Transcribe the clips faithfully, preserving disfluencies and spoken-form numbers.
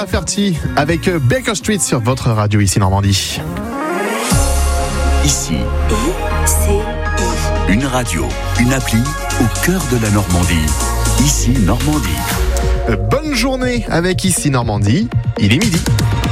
Lafferty avec Baker Street sur votre radio ici Normandie. Ici, I C I. une radio, une appli au cœur de la Normandie. Ici Normandie. Bonne journée avec Ici Normandie, il est midi.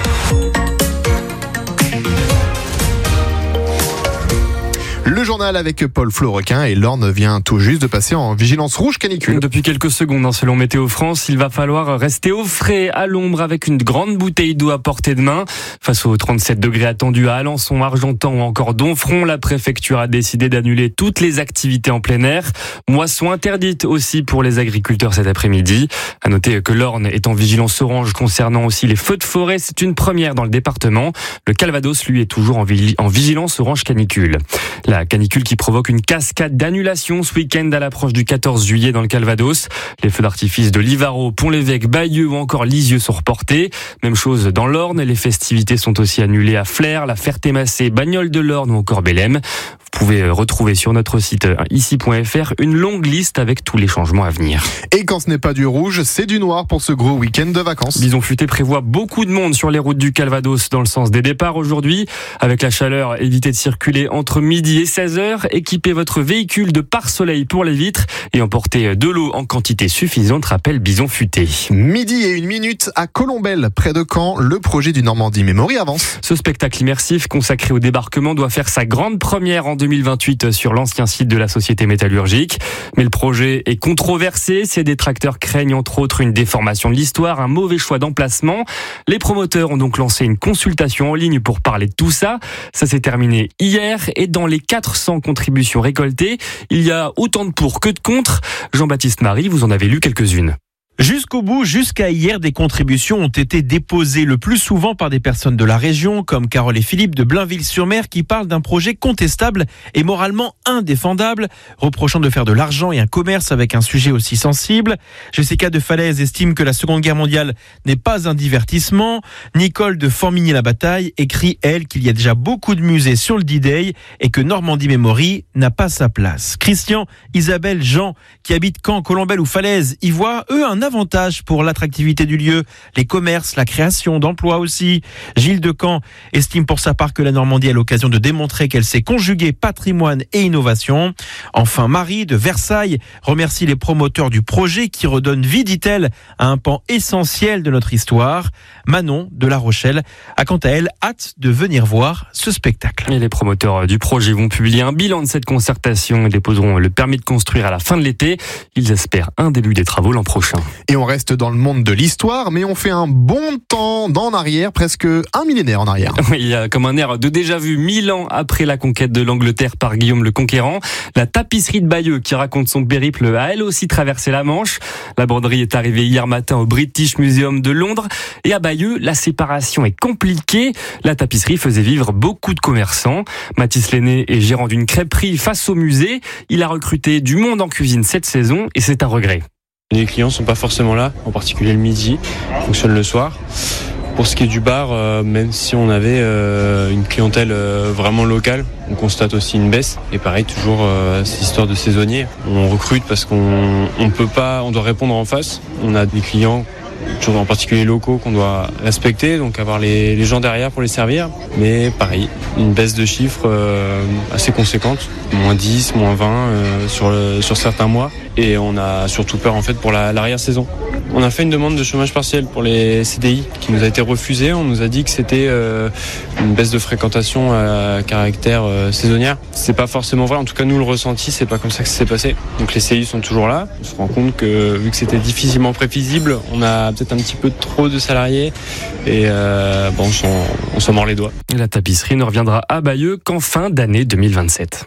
Le journal avec Paul Florequin et l'Orne vient tout juste de passer en vigilance rouge canicule. Depuis quelques secondes, selon Météo France, il va falloir rester au frais, à l'ombre, avec une grande bouteille d'eau à portée de main. Face aux trente-sept degrés attendus à Alençon, Argentan ou encore Donfront, la préfecture a décidé d'annuler toutes les activités en plein air. Moisson interdite aussi pour les agriculteurs cet après-midi. À noter que l'Orne est en vigilance orange concernant aussi les feux de forêt. C'est une première dans le département. Le Calvados, lui, est toujours en vigilance orange canicule. La canicule qui provoque une cascade d'annulations ce week-end à l'approche du quatorze juillet dans le Calvados. Les feux d'artifice de Livaro, Pont-l'Évêque, Bayeux ou encore Lisieux sont reportés. Même chose dans l'Orne. Les festivités sont aussi annulées à Flers, la Ferté-Massé, Bagnoles de l'Orne ou encore Bellem. Vous pouvez retrouver sur notre site ici point f r une longue liste avec tous les changements à venir. Et quand ce n'est pas du rouge, c'est du noir pour ce gros week-end de vacances. Bison Futé prévoit beaucoup de monde sur les routes du Calvados dans le sens des départs aujourd'hui. Avec la chaleur, évitez de circuler entre midi et seize heures. Équipez votre véhicule de pare-soleil pour les vitres et emportez de l'eau en quantité suffisante, rappelle Bison Futé. Midi et une minute à Colombelles, près de Caen, le projet du Normandie Memory avance. Ce spectacle immersif consacré au débarquement doit faire sa grande première en deux mille vingt-huit sur l'ancien site de la Société Métallurgique. Mais le projet est controversé. Ses détracteurs craignent entre autres une déformation de l'histoire, un mauvais choix d'emplacement. Les promoteurs ont donc lancé une consultation en ligne pour parler de tout ça. Ça s'est terminé hier et dans les quatre cents contributions récoltées, il y a autant de pour que de contre. Jean-Baptiste Marie, vous en avez lu quelques-unes. Jusqu'au bout, jusqu'à hier, des contributions ont été déposées le plus souvent par des personnes de la région, comme Carole et Philippe de Blainville-sur-Mer, qui parlent d'un projet contestable et moralement indéfendable, reprochant de faire de l'argent et un commerce avec un sujet aussi sensible. Jessica de Falaise estime que la Seconde Guerre mondiale n'est pas un divertissement. Nicole de Formigny-la-Bataille écrit, elle, qu'il y a déjà beaucoup de musées sur le D-Day et que Normandie Memory n'a pas sa place. Christian, Isabelle, Jean, qui habitent Caen, Colombelles ou Falaise, y voient, eux, un avantage pour l'attractivité du lieu, les commerces, la création d'emplois aussi. Gilles de Caen estime pour sa part que la Normandie a l'occasion de démontrer qu'elle sait conjuguer patrimoine et innovation. Enfin, Marie de Versailles remercie les promoteurs du projet qui redonnent vie, dit-elle, à un pan essentiel de notre histoire. Manon de La Rochelle a quant à elle hâte de venir voir ce spectacle. Et les promoteurs du projet vont publier un bilan de cette concertation et déposeront le permis de construire à la fin de l'été. Ils espèrent un début des travaux l'an prochain. Et on reste dans le monde de l'histoire, mais on fait un bon temps en arrière, presque un millénaire en arrière. Oui, il y a comme un air de déjà-vu, mille ans après la conquête de l'Angleterre par Guillaume le Conquérant. La tapisserie de Bayeux qui raconte son périple a elle aussi traversé la Manche. La broderie est arrivée hier matin au British Museum de Londres. Et à Bayeux, la séparation est compliquée. La tapisserie faisait vivre beaucoup de commerçants. Mathis Lenné est gérant d'une crêperie face au musée. Il a recruté du monde en cuisine cette saison et c'est un regret. Les clients sont pas forcément là, en particulier le midi, on fonctionne le soir. Pour ce qui est du bar, euh, même si on avait euh, une clientèle euh, vraiment locale, on constate aussi une baisse. Et pareil, toujours euh, cette histoire de saisonniers. On recrute parce qu'on on peut pas, on doit répondre en face. On a des clients, toujours en particulier locaux, qu'on doit respecter, donc avoir les, les gens derrière pour les servir. Mais pareil, une baisse de chiffres euh, assez conséquente, moins dix, moins vingt euh, sur, le, sur certains mois. Et on a surtout peur en fait pour la, l'arrière-saison. On a fait une demande de chômage partiel pour les C D I qui nous a été refusée. On nous a dit que c'était euh, une baisse de fréquentation à caractère euh, saisonnière. C'est pas forcément vrai. En tout cas, nous le ressenti, c'est pas comme ça que ça s'est passé. Donc les C D I sont toujours là. On se rend compte que vu que c'était difficilement prévisible, on a peut-être un petit peu trop de salariés et euh, bon, on s'en, on s'en mord les doigts. Et la tapisserie ne reviendra à Bayeux qu'en fin d'année deux mille vingt-sept.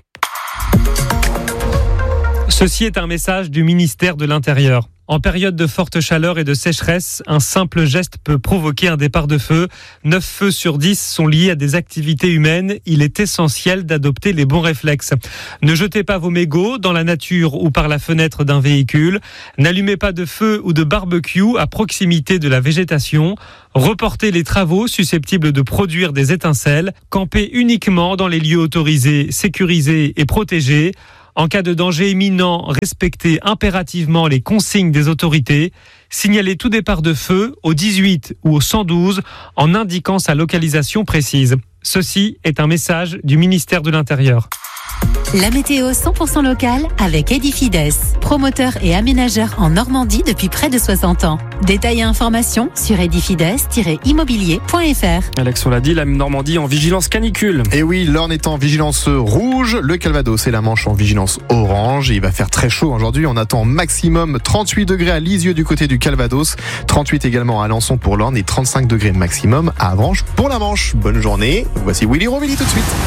Ceci est un message du ministère de l'Intérieur. En période de forte chaleur et de sécheresse, un simple geste peut provoquer un départ de feu. neuf feux sur dix sont liés à des activités humaines. Il est essentiel d'adopter les bons réflexes. Ne jetez pas vos mégots dans la nature ou par la fenêtre d'un véhicule. N'allumez pas de feu ou de barbecue à proximité de la végétation. Reportez les travaux susceptibles de produire des étincelles. Campez uniquement dans les lieux autorisés, sécurisés et protégés. En cas de danger imminent, respectez impérativement les consignes des autorités. Signalez tout départ de feu au dix-huit ou au cent douze en indiquant sa localisation précise. Ceci est un message du ministère de l'Intérieur. La météo cent pour cent locale avec Edifides, promoteur et aménageur en Normandie depuis près de soixante ans. Détails et informations sur edifides tiret immobilier point f r. Alex, on l'a dit, la Normandie en vigilance canicule. Et oui, l'Orne est en vigilance rouge, le Calvados et la Manche en vigilance orange. Il va faire très chaud aujourd'hui, on attend maximum trente-huit degrés à Lisieux du côté du Calvados, trente-huit également à Alençon pour l'Orne et trente-cinq degrés maximum à Avranches pour la Manche. Bonne journée, voici Willy Rovelli tout de suite.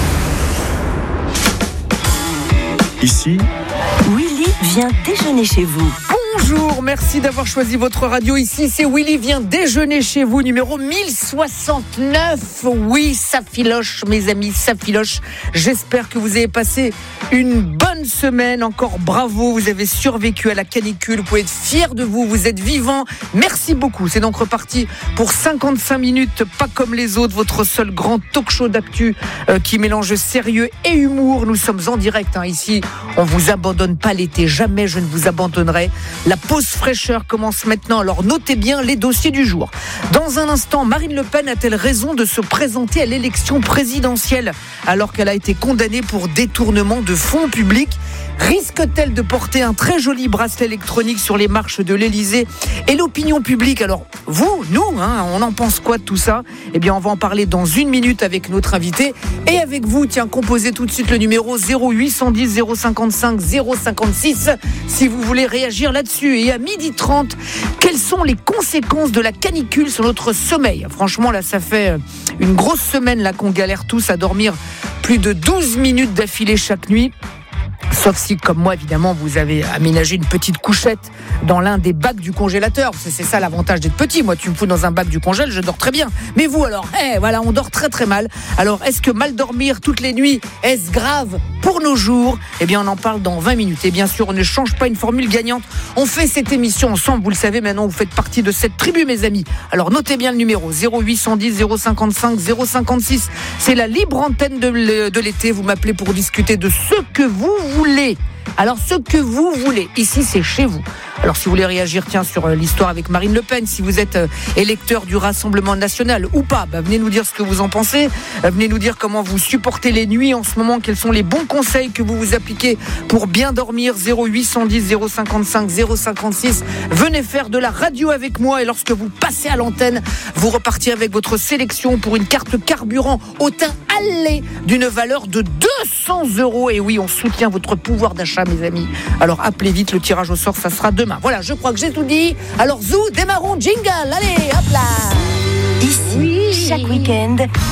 Ici, Willy vient déjeuner chez vous. Bonjour, merci d'avoir choisi votre radio. Ici, c'est Willy vient déjeuner chez vous, numéro mille soixante-neuf. Oui, ça filoche, mes amis, ça filoche. J'espère que vous avez passé une bonne semaine. Encore bravo, vous avez survécu à la canicule. Vous pouvez être fiers de vous, vous êtes vivants. Merci beaucoup. C'est donc reparti pour cinquante-cinq minutes, pas comme les autres. Votre seul grand talk show d'actu euh, qui mélange sérieux et humour. Nous sommes en direct hein, ici. On vous abandonne pas l'été. Jamais je ne vous abandonnerai. La pause fraîcheur commence maintenant, alors notez bien les dossiers du jour. Dans un instant, Marine Le Pen a-t-elle raison de se présenter à l'élection présidentielle alors qu'elle a été condamnée pour détournement de fonds publics ? Risque-t-elle de porter un très joli bracelet électronique sur les marches de l'Élysée ? Et l'opinion publique, alors vous, nous, hein, on en pense quoi de tout ça ? Eh bien, on va en parler dans une minute avec notre invité. Et avec vous, tiens, composez tout de suite le numéro zéro huit cent dix zéro cinquante-cinq zéro cinquante-six si vous voulez réagir là-dessus. Et à midi trente, quelles sont les conséquences de la canicule sur notre sommeil ? Franchement, là, ça fait une grosse semaine là qu'on galère tous à dormir plus de douze minutes d'affilée chaque nuit. Sauf si, comme moi, évidemment, vous avez aménagé une petite couchette dans l'un des bacs du congélateur. C'est, c'est ça l'avantage d'être petit. Moi, tu me fous dans un bac du congèle, je dors très bien. Mais vous, alors, eh, voilà, on dort très très mal. Alors, est-ce que mal dormir toutes les nuits, est-ce grave pour nos jours ? Eh bien, on en parle dans vingt minutes. Et bien sûr, on ne change pas une formule gagnante. On fait cette émission ensemble. Vous le savez, maintenant, vous faites partie de cette tribu, mes amis. Alors, notez bien le numéro zéro huit cent dix zéro cinquante-cinq zéro cinquante-six. C'est la libre antenne de, de l'été. Vous m'appelez pour discuter de ce que vous voulez. Alors, ce que vous voulez, ici, c'est chez vous. Alors, si vous voulez réagir, tiens, sur l'histoire avec Marine Le Pen, si vous êtes électeur du Rassemblement national ou pas, bah, venez nous dire ce que vous en pensez. Venez nous dire comment vous supportez les nuits en ce moment, quels sont les bons conseils que vous vous appliquez pour bien dormir. Zéro huit cent dix zéro cinquante-cinq zéro cinquante-six. Venez faire de la radio avec moi et lorsque vous passez à l'antenne, vous repartirez avec votre sélection pour une carte carburant au teint allé d'une valeur de deux cents euros. Et oui, on soutient votre pouvoir d'achat, mes amis. Alors, appelez vite, le tirage au sort, ça sera demain. Voilà, je crois que j'ai tout dit. Alors, Zou, démarrons, jingle. Allez, hop là. Ici, oui. Chaque week-end,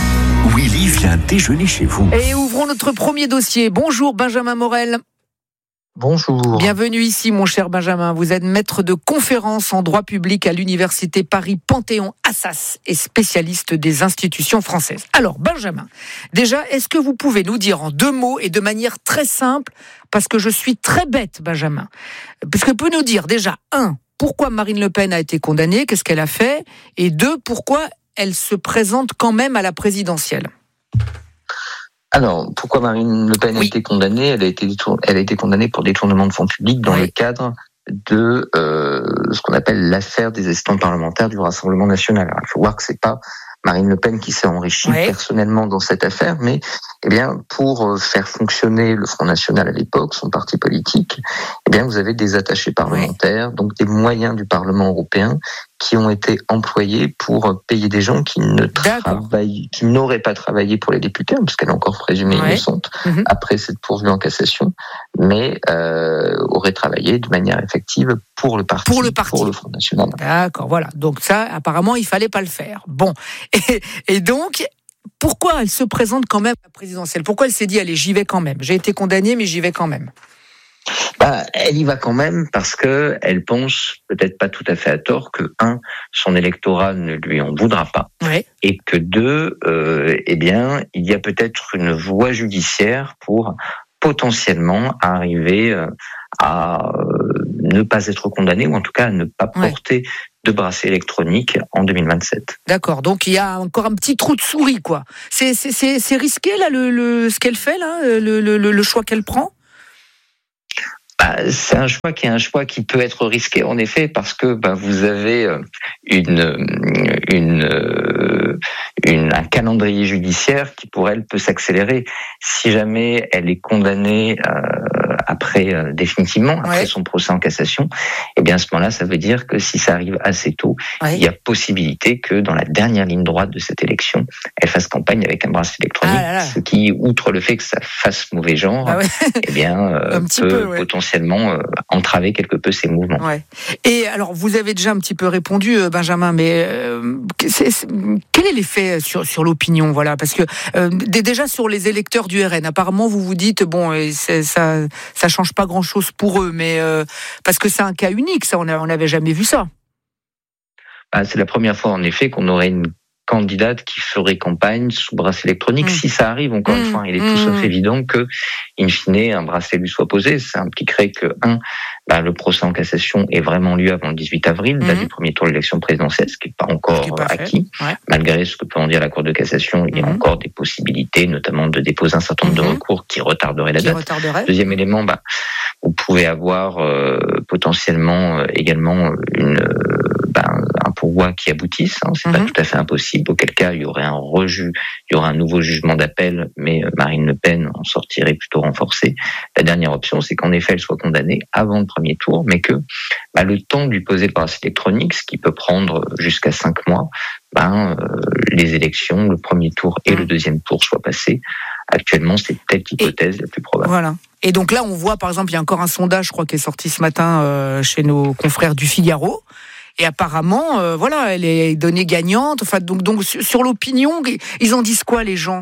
Willy vient déjeuner chez vous. Et ouvrons notre premier dossier. Bonjour, Benjamin Morel. Bonjour. Bienvenue ici, mon cher Benjamin. Vous êtes maître de conférences en droit public à l'université Paris-Panthéon-Assas et spécialiste des institutions françaises. Alors, Benjamin, déjà, est-ce que vous pouvez nous dire en deux mots et de manière très simple, parce que je suis très bête, Benjamin, parce que vous pouvez nous dire déjà, un, pourquoi Marine Le Pen a été condamnée, qu'est-ce qu'elle a fait, et deux, pourquoi elle se présente quand même à la présidentielle ? Alors, pourquoi Marine Le Pen a oui. été condamnée ? Elle a été, détour... Elle a été condamnée pour détournement de fonds publics dans oui. le cadre de euh, ce qu'on appelle l'affaire des estampes parlementaires du Rassemblement national. Alors, il faut voir que c'est pas Marine Le Pen qui s'est enrichie ouais. personnellement dans cette affaire, mais eh bien pour faire fonctionner le Front National à l'époque, son parti politique, eh bien vous avez des attachés parlementaires, ouais. donc des moyens du Parlement européen qui ont été employés pour payer des gens qui ne travaillent, qui n'auraient pas travaillé pour les députés, puisqu'elle est encore présumée ouais. innocente mm-hmm. après cette pourvue en cassation, mais euh, auraient travaillé de manière effective pour le parti, pour le, parti. pour le Front National. D'accord, voilà. Donc ça, apparemment, il fallait pas le faire. Bon, et, et donc. Pourquoi elle se présente quand même à la présidentielle ? Pourquoi elle s'est dit, allez, j'y vais quand même ? J'ai été condamnée, mais j'y vais quand même. Bah, elle y va quand même parce que elle pense, peut-être pas tout à fait à tort, que un, son électorat ne lui en voudra pas, ouais. et que deux, euh, eh bien, il y a peut-être une voie judiciaire pour potentiellement arriver à ne pas être condamné, ou en tout cas à ne pas porter ouais. de bracelet électronique en deux mille vingt-sept. D'accord, donc il y a encore un petit trou de souris, quoi. C'est, c'est, c'est, c'est risqué, là, le, le, ce qu'elle fait, là, le, le, le choix qu'elle prend ? Bah, c'est un choix qui est un choix qui peut être risqué en effet parce que bah, vous avez une une, une un calendrier judiciaire qui pour elle peut s'accélérer si jamais elle est condamnée euh, après euh, définitivement après ouais. son procès en cassation. Et bien à ce moment-là, ça veut dire que si ça arrive assez tôt, ouais. il y a possibilité que dans la dernière ligne droite de cette élection, elle fasse campagne avec un bracelet électronique, ah là là. ce qui, outre le fait que ça fasse mauvais genre, ah ouais. eh bien euh, peut peu, ouais. potentiellement euh, entraver quelque peu ses mouvements. Ouais. Et alors, vous avez déjà un petit peu répondu, Benjamin, mais euh, c'est, c'est, quel est l'effet sur sur l'opinion, voilà, parce que euh, déjà sur les électeurs du R N, apparemment vous vous dites bon, c'est, ça ça change pas grand-chose pour eux, mais euh, parce que c'est un cas unique, ça, on n'avait jamais vu ça. Ah, c'est la première fois en effet qu'on aurait une candidate qui ferait campagne sous bracelet électronique. Mmh. Si ça arrive, encore mmh. une fois, il est tout sauf mmh. évident que, in fine, un bracelet lui soit posé. Ça impliquerait que, un, bah, le procès en cassation ait vraiment lieu avant le dix-huit avril, mmh. date du premier tour de l'élection présidentielle, ce qui n'est pas encore pas acquis. Ouais. Malgré ce que peut en dire la Cour de cassation, il y a mmh. encore des possibilités, notamment de déposer un certain nombre mmh. de recours qui retarderaient la qui date. Retarderait. Deuxième élément, bah, vous pouvez avoir euh, potentiellement euh, également une euh, bah, un pourvoi qui aboutisse, hein, c'est mmh. pas tout à fait impossible, auquel cas il y aurait un reju, il y aurait un nouveau jugement d'appel, mais Marine Le Pen en sortirait plutôt renforcée. La dernière option, c'est qu'en effet elle soit condamnée avant le premier tour, mais que bah, le temps de lui poser le bracelet électronique, ce qui peut prendre jusqu'à cinq mois, bah, euh, les élections, le premier tour et mmh. le deuxième tour soient passés. Actuellement, c'est peut-être l'hypothèse et, la plus probable. Voilà. Et donc là, on voit, par exemple, il y a encore un sondage, je crois, qui est sorti ce matin euh, chez nos confrères du Figaro. Et apparemment, euh, voilà, elle est donnée gagnante. Enfin, donc, donc sur l'opinion, ils en disent quoi, les gens ?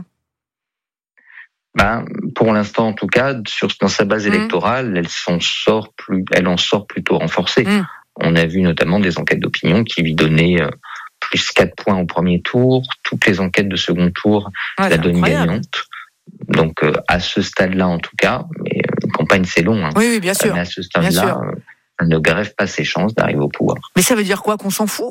Ben, pour l'instant, en tout cas, sur, dans sa base mmh. électorale, elle s'en sort plus, elle en sort plutôt renforcée. Mmh. On a vu notamment des enquêtes d'opinion qui lui donnaient euh, plus quatre points au premier tour. Toutes les enquêtes de second tour ouais, la donnent gagnante. Donc, euh, à ce stade-là, en tout cas, mais euh, une campagne, c'est long. Hein. Oui, oui, bien sûr. Mais à ce stade-là, euh, elle ne grève pas ses chances d'arriver au pouvoir. Mais ça veut dire quoi ? Qu'on s'en fout ?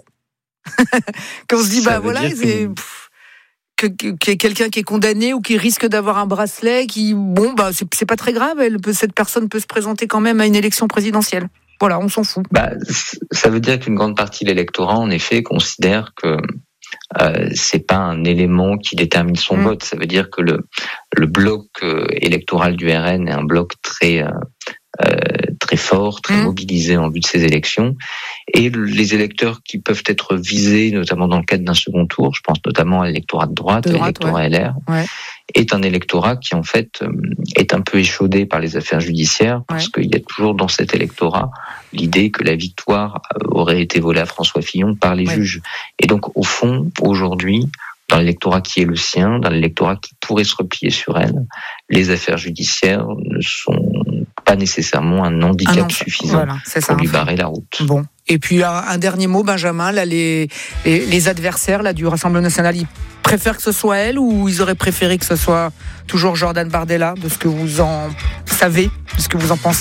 Qu'on se dit, ça bah voilà, c'est... Que... Que, que, qu'il y ait quelqu'un qui est condamné ou qui risque d'avoir un bracelet, qui, bon, bah, c'est, c'est pas très grave, elle peut, cette personne peut se présenter quand même à une élection présidentielle. Voilà, on s'en fout. Bah, ça veut dire qu'une grande partie de l'électorat, en effet, considère que euh, c'est pas un élément qui détermine son mmh. vote. Ça veut dire que le, le bloc euh, électoral du R N est un bloc très... Euh, Euh, très fort, très mmh. mobilisé en vue de ces élections. Et les électeurs qui peuvent être visés, notamment dans le cadre d'un second tour, je pense notamment à l'électorat de droite, à l'électorat ouais. L R, ouais. est un électorat qui en fait est un peu échaudé par les affaires judiciaires, parce ouais. qu'il y a toujours dans cet électorat l'idée que la victoire aurait été volée à François Fillon par les ouais. juges. Et donc au fond, aujourd'hui, dans l'électorat qui est le sien, dans l'électorat qui pourrait se replier sur elle, les affaires judiciaires ne sont pas nécessairement un handicap ah non, suffisant voilà, c'est ça, pour lui barrer la route. Bon. Et puis un, un dernier mot, Benjamin, là, les, les, les adversaires là, du Rassemblement national, ils préfèrent que ce soit elle ou ils auraient préféré que ce soit toujours Jordan Bardella, de ce que vous en savez, de ce que vous en pensez ?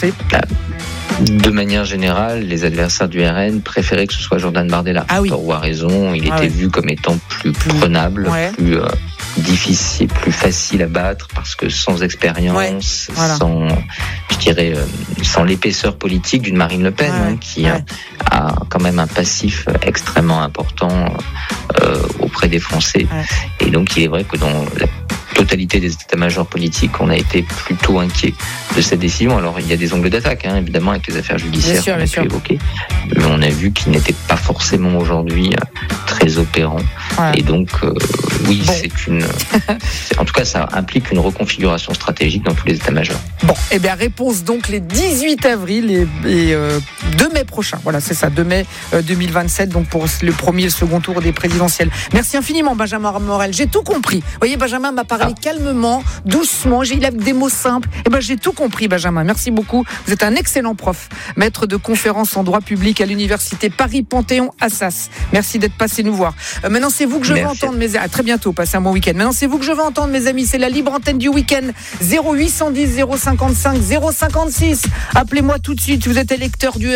De manière générale, les adversaires du R N préféraient que ce soit Jordan Bardella. Ah oui. Tort ou à raison, il ah était oui. vu comme étant plus prenable, ouais. plus euh, difficile, plus facile à battre, parce que sans expérience, ouais. voilà. sans, je dirais, euh, sans l'épaisseur politique d'une Marine Le Pen, ouais. hein, qui ouais. a, a quand même un passif extrêmement important euh, auprès des Français. Ouais. Et donc, il est vrai que dans la totalité des états-majors politiques, on a été plutôt inquiets de cette décision. Alors, il y a des angles d'attaque, hein, évidemment, avec les affaires judiciaires qu'on a pu évoquer, mais on a vu qu'ils n'étaient pas forcément aujourd'hui très opérants. Ouais. Et donc, euh, oui, bon. c'est une... c'est, en tout cas, ça implique une reconfiguration stratégique dans tous les états-majors. Bon, eh bien, réponse donc les dix-huit avril et, et euh, deux mai prochain. Voilà, c'est ça, deux mai deux mille vingt-sept, donc pour le premier et le second tour des présidentielles. Merci infiniment, Benjamin Morel. J'ai tout compris. Vous voyez, Benjamin m'a parlé ah. calmement, doucement, j'ai, il a des mots simples. Eh ben, j'ai tout compris, Benjamin. Merci beaucoup. Vous êtes un excellent prof, maître de conférences en droit public à l'université Paris-Panthéon-Assas. Merci d'être passé nous voir. Euh, maintenant, c'est vous que je Merci. veux entendre, mes amis. À très bientôt, passez un bon week-end. Maintenant, c'est vous que je veux entendre, mes amis. C'est la libre antenne du week-end. zéro huit cent dix, zéro cinquante-cinq, zéro cinquante-six. Appelez-moi tout de suite. Vous êtes électeur du